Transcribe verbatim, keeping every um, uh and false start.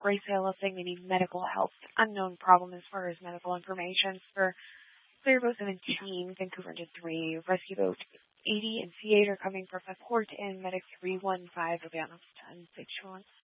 Gray Sail saying they need medical help. Unknown problem as far as medical information for Clear Boat seventeen, Vancouver into three, Rescue Boat eighty and C eight are coming for support, and Medic three one five will be on ten. Six